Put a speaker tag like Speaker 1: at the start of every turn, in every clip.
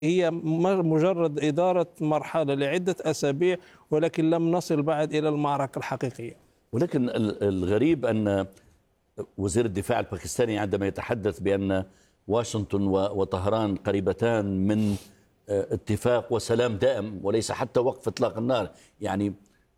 Speaker 1: هي مجرد إدارة مرحلة لعدة أسابيع، ولكن لم نصل بعد إلى المعركة الحقيقية.
Speaker 2: ولكن الغريب أن وزير الدفاع الباكستاني عندما يتحدث بأن واشنطن وطهران قريبتان من اتفاق وسلام دائم وليس حتى وقف إطلاق النار، يعني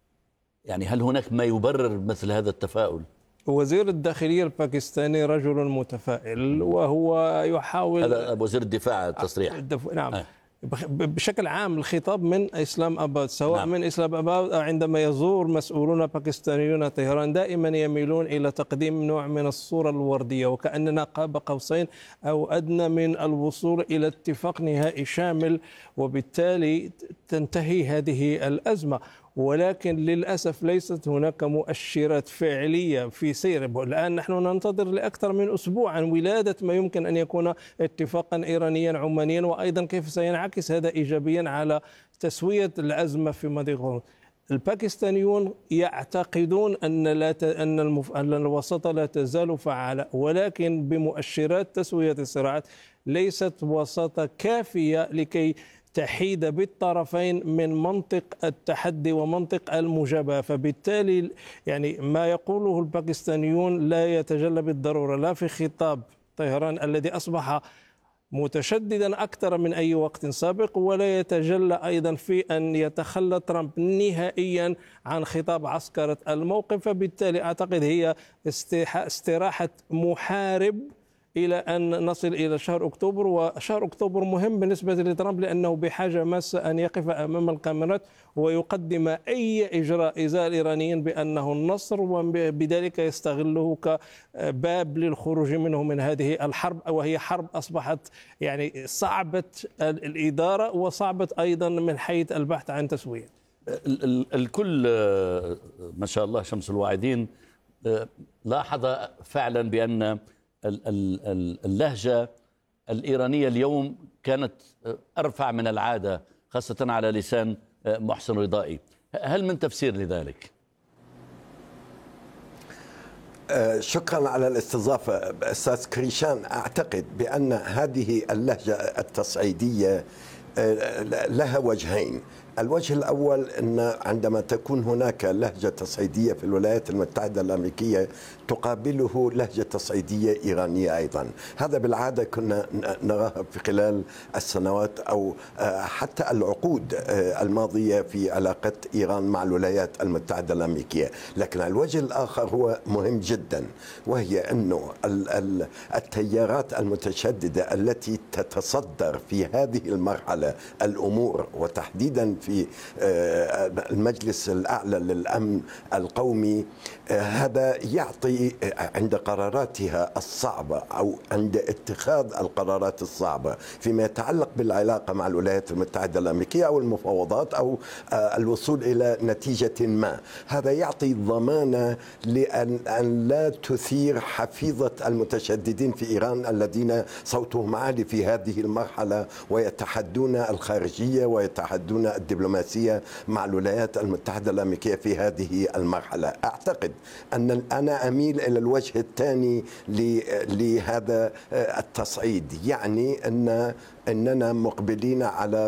Speaker 2: هل هناك ما يبرر مثل هذا التفاؤل؟
Speaker 1: وزير الداخلية الباكستاني رجل متفائل، وهو يحاول.
Speaker 2: هذا وزير الدفاع التصريح.
Speaker 1: نعم. بشكل عام الخطاب من إسلام أباد، سواء نعم. من إسلام أباد أو عندما يزور مسؤولون باكستانيون طهران، دائما يميلون إلى تقديم نوع من الصورة الوردية، وكأننا قاب قوسين أو أدنى من الوصول إلى اتفاق نهائي شامل، وبالتالي تنتهي هذه الأزمة. ولكن للأسف ليست هناك مؤشرات فعلية في سير. الآن نحن ننتظر لأكثر من أسبوع عن ولادة ما يمكن أن يكون اتفاقا إيرانيا عمانيا، وأيضا كيف سينعكس هذا إيجابيا على تسوية الأزمة في مضيق هرمز. الباكستانيون يعتقدون أن الوساطة لا تزال فعالة، ولكن بمؤشرات تسوية الصراعات ليست وساطة كافية لكي تحيد بالطرفين من منطق التحدي ومنطق المجابهة. فبالتالي يعني ما يقوله الباكستانيون لا يتجلى بالضرورة لا في خطاب طهران الذي أصبح متشددا أكثر من أي وقت سابق، ولا يتجلى أيضا في أن يتخلى ترامب نهائيا عن خطاب عسكرة الموقف. فبالتالي أعتقد هي استراحة محارب إلى أن نصل إلى شهر أكتوبر. وشهر أكتوبر مهم بالنسبة لترامب لأنه بحاجة ماسة أن يقف أمام الكاميرات ويقدم أي إجراء إزاء الإيرانيين بأنه النصر، وبذلك يستغله كباب للخروج منه من هذه الحرب، وهي حرب أصبحت يعني صعبة الإدارة وصعبة أيضا من حيث البحث عن تسوية.
Speaker 2: الكل ما شاء الله شمس الواعدين لاحظ فعلا بأن اللهجة الإيرانية اليوم كانت أرفع من العادة، خاصة على لسان محسن رضائي. هل من تفسير لذلك؟
Speaker 3: شكرا على الاستضافة أستاذ كريشان. أعتقد بأن هذه اللهجة التصعيدية لها وجهين. الوجه الأول أن عندما تكون هناك لهجة تصعيدية في الولايات المتحدة الأمريكية تقابله لهجة تصعيدية إيرانية أيضا. هذا بالعادة كنا نراها في خلال السنوات أو حتى العقود الماضية في علاقة إيران مع الولايات المتحدة الأمريكية. لكن الوجه الآخر هو مهم جدا، وهي أنه التيارات المتشددة التي تتصدر في هذه المرحلة الأمور، وتحديدا في المجلس الأعلى للأمن القومي، هذا يعطي عند قراراتها الصعبة أو عند اتخاذ القرارات الصعبة فيما يتعلق بالعلاقة مع الولايات المتحدة الأمريكية أو المفاوضات أو الوصول إلى نتيجة ما، هذا يعطي ضمانة لأن لا تثير حفيظة المتشددين في إيران الذين صوتهم عالي في هذه المرحلة ويتحدون الخارجية ويتحدون الدبلوماسية مع الولايات المتحدة الأمريكية في هذه المرحلة. أعتقد أن أنا أميل إلى الوجه الثاني لهذا التصعيد، يعني أننا مقبلين على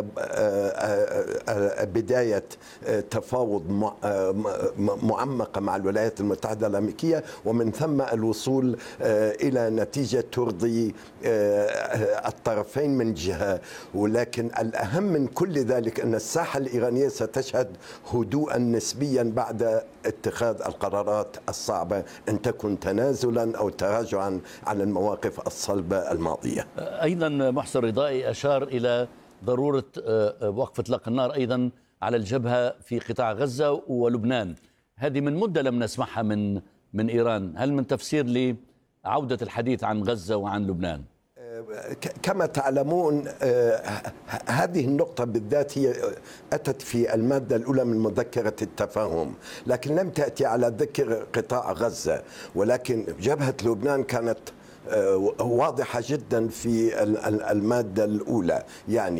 Speaker 3: بداية تفاوض معمقة مع الولايات المتحدة الأمريكية، ومن ثم الوصول إلى نتيجة ترضي الطرفين من جهة. ولكن الأهم من كل ذلك أن الساحة الإيرانية ستشهد هدوءا نسبيا بعد اتخاذ القرارات الصعبة، إن تكن تنازلا أو تراجعا عن المواقف الصلبة الماضية.
Speaker 2: أيضا محسن رضائي أشار إلى ضرورة وقف إطلاق النار أيضا على الجبهة في قطاع غزة ولبنان. هذه من مدة لم نسمعها من إيران. هل من تفسير لعودة الحديث عن غزة وعن لبنان؟
Speaker 3: كما تعلمون هذه النقطة بالذات هي أتت في المادة الأولى من مذكرة التفاهم، لكن لم تأتي على ذكر قطاع غزة. ولكن جبهة لبنان كانت واضحة جدا في المادة الأولى، يعني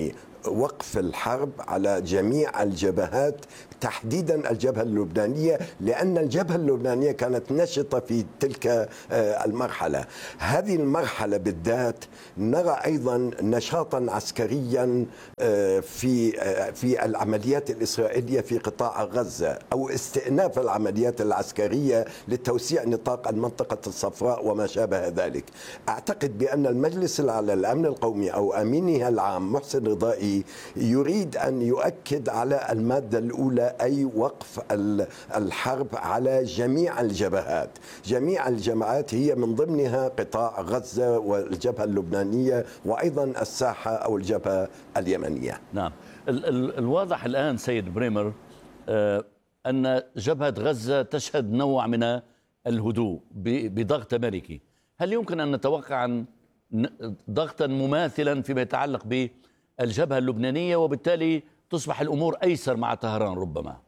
Speaker 3: وقف الحرب على جميع الجبهات، تحديدا الجبهة اللبنانية، لأن الجبهة اللبنانية كانت نشطة في تلك المرحلة. هذه المرحلة بالذات نرى أيضا نشاطا عسكريا في العمليات الإسرائيلية في قطاع غزة، أو استئناف العمليات العسكرية لتوسيع نطاق المنطقة الصفراء وما شابه ذلك. أعتقد بأن المجلس الأعلى للأمن القومي أو أمينه العام محسن رضائي يريد أن يؤكد على المادة الأولى، أي وقف الحرب على جميع الجبهات. جميع الجماعات هي من ضمنها قطاع غزة والجبهة اللبنانية وأيضا الساحة أو الجبهة اليمنية.
Speaker 2: نعم. الواضح الآن سيد بريمر أن جبهة غزة تشهد نوع من الهدوء بضغط أمريكي. هل يمكن أن نتوقع ضغطا مماثلا فيما يتعلق بالجبهة اللبنانية، وبالتالي تصبح الأمور أيسر مع طهران ربما؟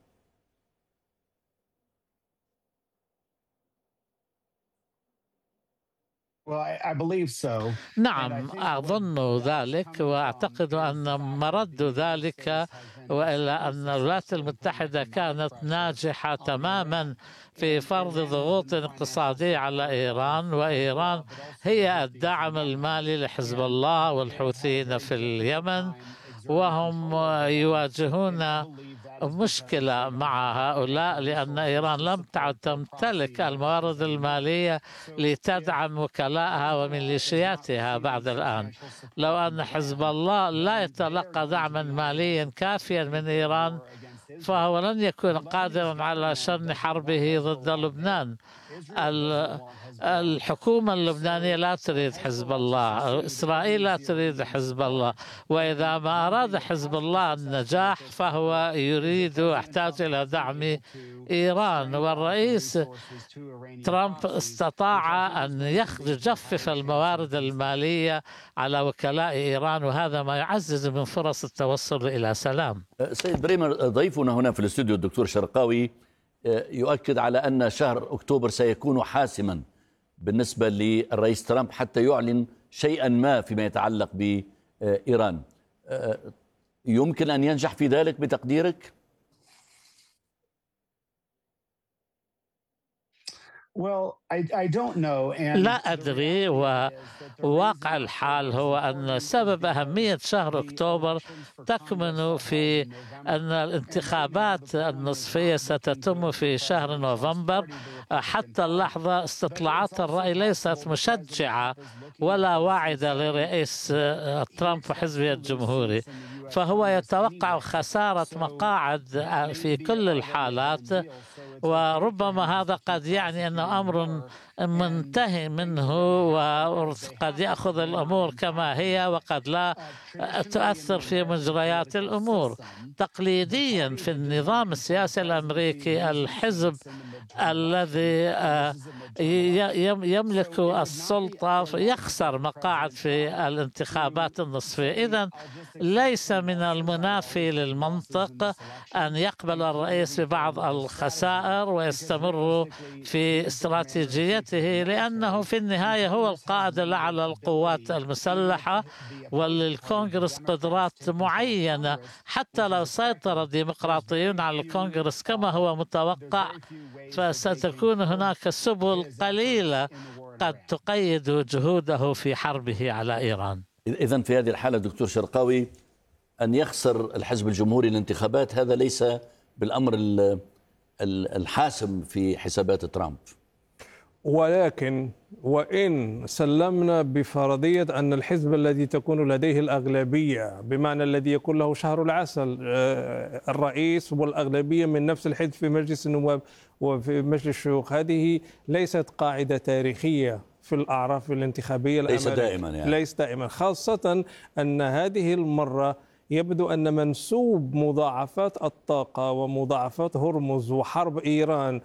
Speaker 4: نعم، أظن ذلك، وأعتقد أن مرد ذلك وإلى أن الولايات المتحدة كانت ناجحة تماما في فرض ضغوط اقتصادية على إيران، وإيران هي الدعم المالي لحزب الله والحوثيين في اليمن، وهم يواجهون مشكلة مع هؤلاء لأن إيران لم تعد تمتلك الموارد المالية لتدعم وكلائها وميليشياتها بعد الآن. لو أن حزب الله لا يتلقى دعما ماليا كافيا من إيران فهو لن يكون قادرا على شن حربه ضد لبنان. الحكومة اللبنانية لا تريد حزب الله، إسرائيل لا تريد حزب الله، وإذا ما أراد حزب الله النجاح فهو يحتاج إلى دعم إيران. والرئيس ترامب استطاع أن يجفف الموارد المالية على وكلاء إيران، وهذا ما يعزز من فرص التوصل إلى سلام.
Speaker 2: سيد بريمر، ضيفنا هنا في الاستوديو الدكتور شرقاوي يؤكد على أن شهر أكتوبر سيكون حاسما بالنسبة للرئيس ترامب حتى يعلن شيئا ما فيما يتعلق بإيران. يمكن أن ينجح في ذلك بتقديرك؟
Speaker 4: لا أدري، وواقع الحال هو أن سبب أهمية شهر أكتوبر تكمن في أن الانتخابات النصفية ستتم في شهر نوفمبر. حتى اللحظة استطلاعات الرأي ليست مشجعة ولا واعدة لرئيس ترامب وحزبه الجمهوري، فهو يتوقع خسارة مقاعد في كل الحالات، وربما هذا قد يعني أنه أمر منتهي منه وقد يأخذ الأمور كما هي وقد لا تؤثر في مجريات الأمور. تقليديا في النظام السياسي الأمريكي الحزب الذي يملك السلطة يخسر مقاعد في الانتخابات النصفية. إذن ليس من المنافي للمنطق أن يقبل الرئيس ببعض الخسائر ويستمر في استراتيجيته، لأنه في النهاية هو القائد الأعلى للقوات المسلحة وللكونغرس قدرات معينة. حتى لو سيطر الديمقراطيون على الكونغرس كما هو متوقع فستكون هناك سبل قليلة قد تقيد جهوده في حربه على إيران.
Speaker 2: إذن في هذه الحالة دكتور شرقاوي أن يخسر الحزب الجمهوري الانتخابات هذا ليس بالأمر الحاسم في حسابات ترامب،
Speaker 1: ولكن وإن سلمنا بفرضية أن الحزب الذي تكون لديه الأغلبية، بمعنى الذي يكون له شهر العسل، الرئيس والأغلبية من نفس الحزب في مجلس النواب وفي مجلس الشيوخ، هذه ليست قاعدة تاريخية في الأعراف الانتخابية
Speaker 2: ليس دائما يعني.
Speaker 1: ليس دائما، خاصة أن هذه المرة يبدو أن منسوب مضاعفات الطاقة ومضاعفات هرمز وحرب إيران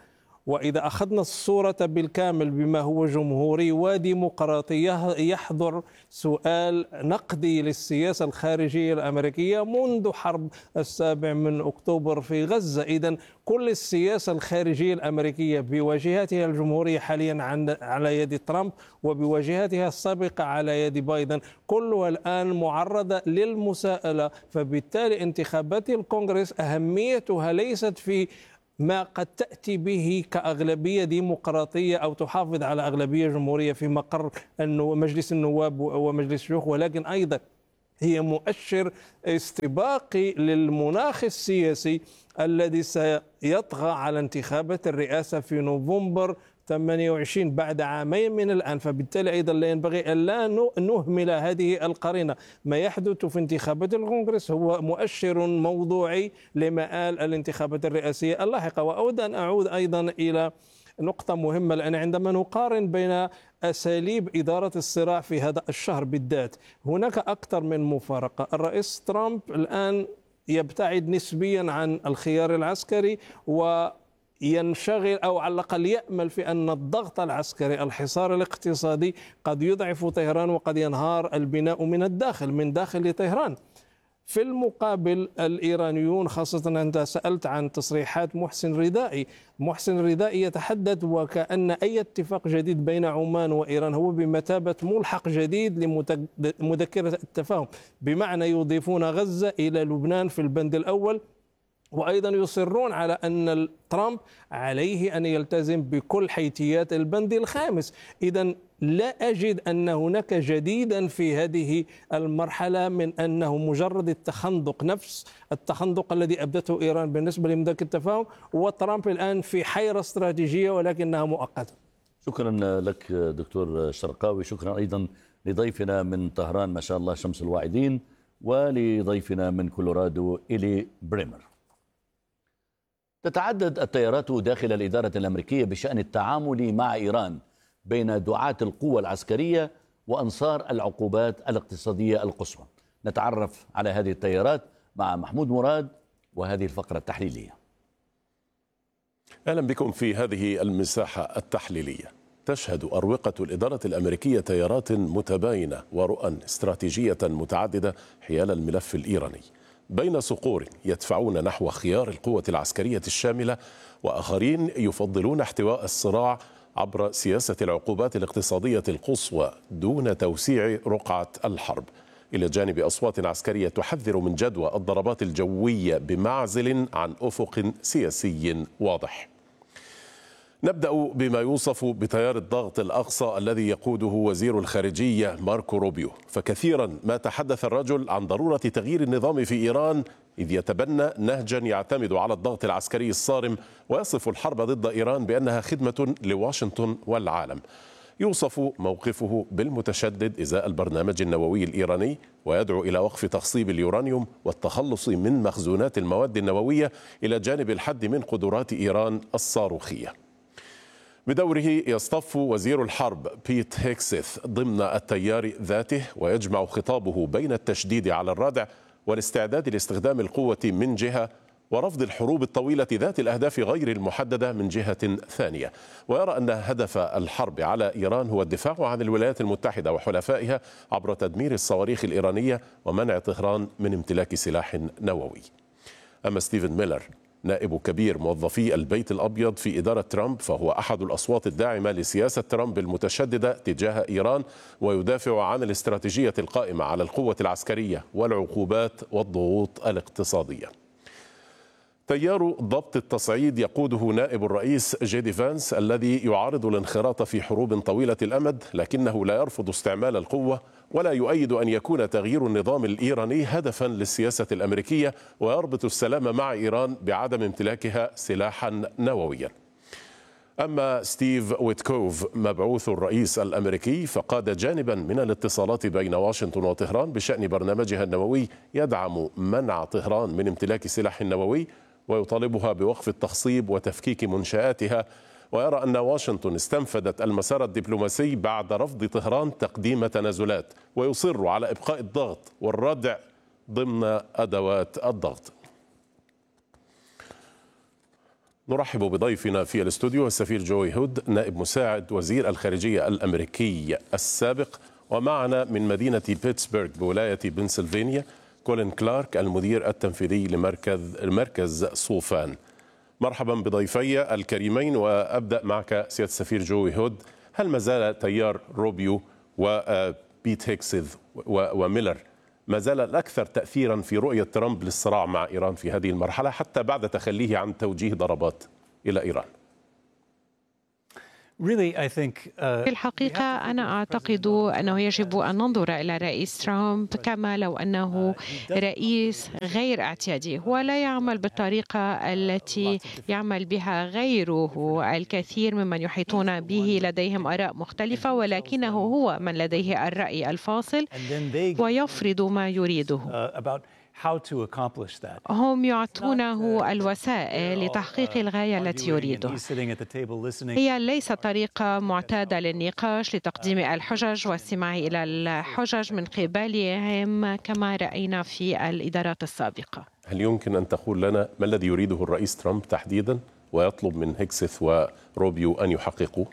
Speaker 1: وإذا أخذنا الصورة بالكامل بما هو جمهوري وديمقراطي يحضر سؤال نقدي للسياسة الخارجية الأمريكية منذ حرب 7 أكتوبر في غزة. إذن كل السياسة الخارجية الأمريكية بواجهتها الجمهورية حاليا على يد ترامب وبواجهتها السابقة على يد بايدن كلها الآن معرضة للمساءلة. فبالتالي انتخابات الكونغرس أهميتها ليست في ما قد تأتي به كأغلبية ديمقراطية أو تحافظ على أغلبية جمهورية في مقر مجلس النواب ومجلس الشيوخ، ولكن أيضا هي مؤشر استباقي للمناخ السياسي الذي سيطغى على انتخابات الرئاسة في نوفمبر 28 بعد عامين من الآن. فبالتالي أيضا لا ينبغي أن لا نهمل هذه القرينة. ما يحدث في انتخابات الكونغرس هو مؤشر موضوعي لمآل الانتخابات الرئاسية اللاحقة. وأود أن أعود أيضا إلى نقطة مهمة، لأن عندما نقارن بين أساليب إدارة الصراع في هذا الشهر بالذات هناك أكثر من مفارقة. الرئيس ترامب الآن يبتعد نسبيا عن الخيار العسكري وينشغل أو على الأقل يأمل في أن الضغط العسكري الحصار الاقتصادي قد يضعف طهران وقد ينهار البناء من الداخل من داخل طهران. في المقابل الإيرانيون، خاصة أنت سألت عن تصريحات محسن رضائي يتحدث وكأن أي اتفاق جديد بين عمان وإيران هو بمثابة ملحق جديد لمذكرة التفاهم، بمعنى يضيفون غزة إلى لبنان في البند الأول، وأيضا يصرون على أن ترامب عليه أن يلتزم بكل حيثيات البند الخامس. إذن لا أجد أن هناك جديدا في هذه المرحلة من أنه مجرد التخندق، نفس التخندق الذي أبدته إيران بالنسبة لمذكرة التفاهم، وترامب الآن في حيرة استراتيجية ولكنها مؤقتة.
Speaker 2: شكرا لك دكتور شرقاوي، شكرا أيضا لضيفنا من طهران ما شاء الله شمس الواعدين، ولضيفنا من كولورادو إلي بريمر. تتعدد التيارات داخل الإدارة الأمريكية بشأن التعامل مع إيران بين دعاة القوى العسكرية وأنصار العقوبات الاقتصادية القصوى. نتعرف على هذه التيارات مع محمود مراد وهذه الفقرة التحليلية.
Speaker 5: أهلا بكم في هذه المساحة التحليلية. تشهد أروقة الإدارة الأمريكية تيارات متباينة ورؤى استراتيجية متعددة حيال الملف الإيراني، بين صقور يدفعون نحو خيار القوة العسكرية الشاملة، وآخرين يفضلون احتواء الصراع عبر سياسة العقوبات الاقتصادية القصوى دون توسيع رقعة الحرب، إلى جانب أصوات عسكرية تحذر من جدوى الضربات الجوية بمعزل عن أفق سياسي واضح. نبدأ بما يوصف بتيار الضغط الأقصى الذي يقوده وزير الخارجية ماركو روبيو، فكثيرا ما تحدث الرجل عن ضرورة تغيير النظام في إيران، إذ يتبنى نهجا يعتمد على الضغط العسكري الصارم، ويصف الحرب ضد إيران بأنها خدمة لواشنطن والعالم. يوصف موقفه بالمتشدد إزاء البرنامج النووي الإيراني، ويدعو إلى وقف تخصيب اليورانيوم والتخلص من مخزونات المواد النووية، إلى جانب الحد من قدرات إيران الصاروخية. بدوره يصطف وزير الحرب بيت هيكسيث ضمن التيار ذاته، ويجمع خطابه بين التشديد على الردع والاستعداد لاستخدام القوة من جهة، ورفض الحروب الطويلة ذات الأهداف غير المحددة من جهة ثانية. ويرى أن هدف الحرب على إيران هو الدفاع عن الولايات المتحدة وحلفائها عبر تدمير الصواريخ الإيرانية ومنع طهران من امتلاك سلاح نووي. أما ستيفن ميلر، نائب كبير موظفي البيت الأبيض في إدارة ترامب، فهو أحد الأصوات الداعمة لسياسة ترامب المتشددة تجاه إيران، ويدافع عن الاستراتيجية القائمة على القوة العسكرية والعقوبات والضغوط الاقتصادية. تيار ضبط التصعيد يقوده نائب الرئيس جيدي فانس، الذي يعارض الانخراط في حروب طويلة الأمد، لكنه لا يرفض استعمال القوة ولا يؤيد أن يكون تغيير النظام الإيراني هدفا للسياسة الأمريكية، ويربط السلام مع إيران بعدم امتلاكها سلاحا نوويا. أما ستيف ويتكوف مبعوث الرئيس الأمريكي، فقاد جانبا من الاتصالات بين واشنطن وطهران بشأن برنامجها النووي يدعم منع طهران من امتلاك سلاح نووي، ويطالبها بوقف التخصيب وتفكيك منشآتها، ويرى أن واشنطن استنفذت المسار الدبلوماسي بعد رفض طهران تقديم تنازلات، ويصر على إبقاء الضغط والردع ضمن أدوات الضغط. نرحب بضيفنا في الاستوديو السفير جوي هود، نائب مساعد وزير الخارجية الأمريكي السابق، ومعنا من مدينة بيتسبرغ بولاية بنسلفانيا كولين كلارك المدير التنفيذي لمركز صوفان. مرحبا بضيفي الكريمين، وأبدأ معك سيادة السفير جوي هود. هل ما زال تيار روبيو وبيت هيكسث وميلر ما زال الأكثر تأثيرا في رؤية ترامب للصراع مع إيران في هذه المرحلة حتى بعد تخليه عن توجيه ضربات إلى إيران؟
Speaker 6: في الحقيقة أنا أعتقد أنه يجب أن ننظر إلى الرئيس ترامب كما لو أنه رئيس غير اعتيادي، هو لا يعمل بالطريقة التي يعمل بها غيره. الكثير ممن يحيطون به لديهم آراء مختلفة، ولكنه هو من لديه الرأي الفاصل ويفرض ما يريده. هم يعطونه الوسائل لتحقيق الغاية التي يريدها. هي ليست طريقة معتادة للنقاش لتقديم الحجج والاستماع إلى الحجج من قبلهم كما رأينا في الإدارات السابقة.
Speaker 5: هل يمكن أن تقول لنا ما الذي يريده الرئيس ترامب تحديدا ويطلب من هيكسث وروبيو أن يحققوه؟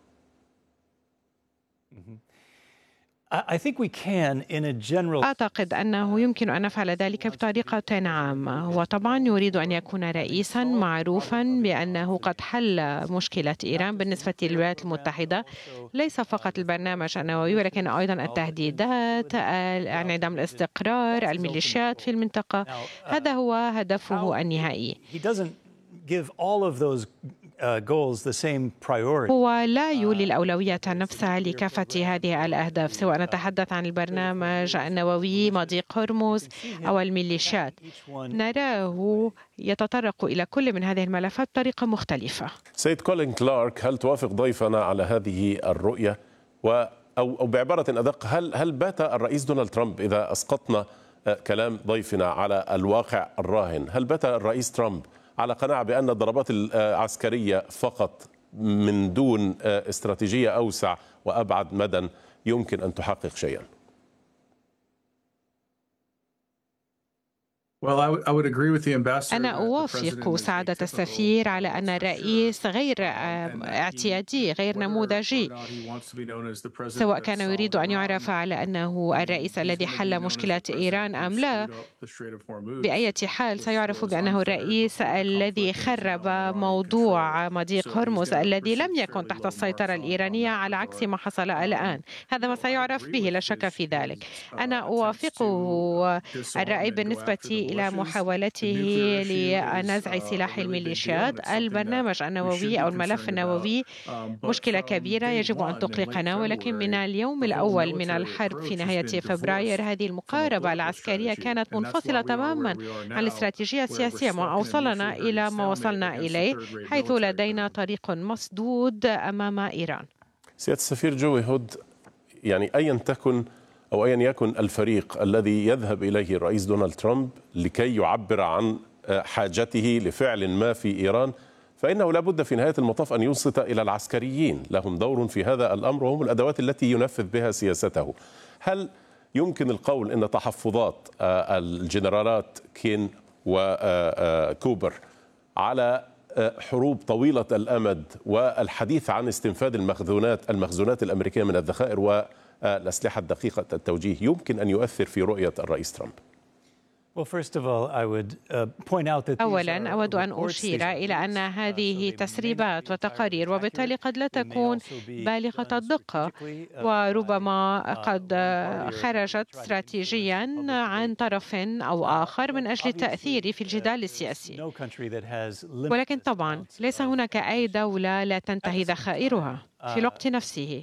Speaker 6: أعتقد أنه يمكن أن نفعل ذلك بطريقة عامة. وطبعا يريد أن يكون رئيسا معروفا بأنه قد حل مشكلة إيران بالنسبة للولايات المتحدة، ليس فقط البرنامج النووي ولكن أيضا التهديدات، انعدام الاستقرار، الميليشيات في المنطقة. هذا هو هدفه النهائي. هو لا يولي الأولوية نفسها لكافة هذه الأهداف، سواء نتحدث عن البرنامج النووي، مضيق هرمز أو الميليشيات. نراه يتطرق إلى كل من هذه الملفات بطريقة مختلفة.
Speaker 5: سيد كولين كلارك، هل توافق ضيفنا على هذه الرؤية؟ أو بعبارة أدق، هل بات الرئيس دونالد ترامب، إذا أسقطنا كلام ضيفنا على الواقع الراهن، هل بات الرئيس ترامب على قناعة بأن الضربات العسكرية فقط من دون استراتيجية أوسع وأبعد مدى يمكن أن تحقق شيئا؟
Speaker 6: أنا أوافق سعادة السفير على أن الرئيس غير اعتيادي، غير نموذجي، سواء كان يريد أن يعرف على أنه الرئيس الذي حل مشكلة إيران أم لا. بأي حال سيعرف بأنه الرئيس الذي خرب موضوع مضيق هرمز الذي لم يكن تحت السيطرة الإيرانية، على عكس ما حصل الآن. هذا ما سيعرف به، لا شك في ذلك. أنا أوافقه الرأي بالنسبة إلى محاولته لنزع سلاح الميليشيات. البرنامج النووي أو الملف النووي مشكلة كبيرة يجب أن تقلقنا، ولكن من اليوم الأول من الحرب في نهاية فبراير هذه المقاربة العسكرية كانت منفصلة تماما عن الاستراتيجية السياسية، ما أوصلنا إلى ما وصلنا إليه، حيث لدينا طريق مسدود أمام إيران.
Speaker 5: سيادة السفير جوي هود، يعني أيا تكن أو أيا يكن الفريق الذي يذهب إليه الرئيس دونالد ترامب لكي يعبر عن حاجته لفعل ما في إيران، فإنه لا بد في نهاية المطاف أن ينصت إلى العسكريين، لهم دور في هذا الأمر وهم الأدوات التي ينفذ بها سياسته. هل يمكن القول أن تحفظات الجنرالات كين وكوبر على حروب طويلة الأمد والحديث عن استنفاذ المخزونات الأمريكية من الذخائر والأسلحة الدقيقة التوجيه يمكن أن يؤثر في رؤية الرئيس ترامب؟
Speaker 6: أولا أود أن أشير إلى أن هذه تسريبات وتقارير، وبالتالي قد لا تكون بالغة الدقة، وربما قد خرجت استراتيجيا عن طرف أو آخر من أجل التأثير في الجدال السياسي. ولكن طبعا ليس هناك أي دولة لا تنتهي ذخائرها في الوقت نفسه.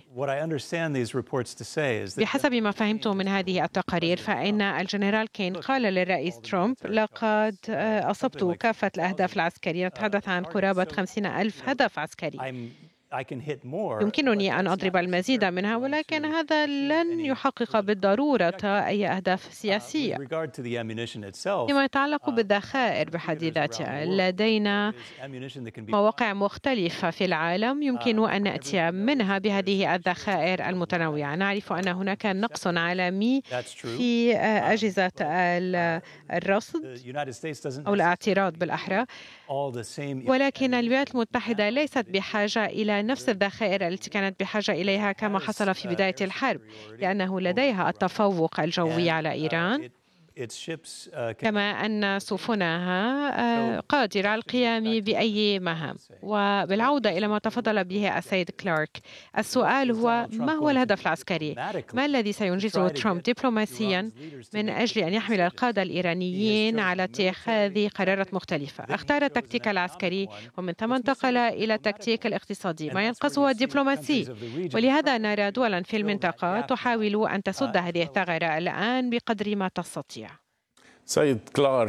Speaker 6: بحسب ما فهمت من هذه التقارير، فإن الجنرال كين قال للرئيس ترامب: لقد أصبت كافة الأهداف العسكرية، نتحدث عن قرابة 50,000 هدف عسكري. يمكنني أن أضرب المزيد منها، ولكن هذا لن يحقق بالضرورة أي أهداف سياسية. فيما يتعلق بالذخائر بحد ذاتها، لدينا مواقع مختلفة في العالم يمكن أن نأتي منها بهذه الذخائر المتنوعة. نعرف أن هناك نقص عالمي في أجهزة الرصد أو الاعتراض بالأحرى، ولكن الولايات المتحدة ليست بحاجة إلى نفس الذخائر التي كانت بحاجة إليها كما حصل في بداية الحرب، لأنه لديها التفوق الجوي على إيران، كما أن سفنها قادرة على القيام بأي مهام. وبالعودة إلى ما تفضل به السيد كلارك، السؤال هو: ما هو الهدف العسكري؟ ما الذي سينجزه ترامب دبلوماسيا من أجل أن يحمل القادة الإيرانيين على اتخاذ قرارات مختلفة؟ اختار التكتيك العسكري ومن ثم انتقل إلى التكتيك الاقتصادي. ما ينقص هو الدبلوماسي، ولهذا نرى دولا في المنطقة تحاول أن تسد هذه الثغرة الآن بقدر ما تستطيع.
Speaker 5: سيد كلارك